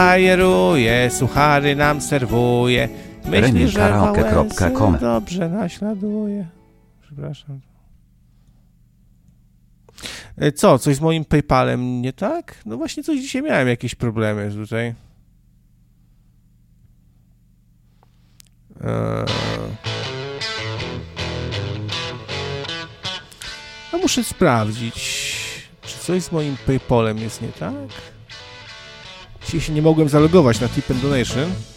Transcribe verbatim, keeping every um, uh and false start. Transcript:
Bajeruje, suchary nam serwuje. Myśli, że Karaoke kropka com. dobrze naśladuje. Przepraszam. Co? Coś z moim PayPalem nie tak? No właśnie coś dzisiaj miałem jakieś problemy tutaj. Eee... No muszę sprawdzić, czy coś z moim PayPalem jest nie tak? Dzisiaj się nie mogłem zalogować na Tip and Donation.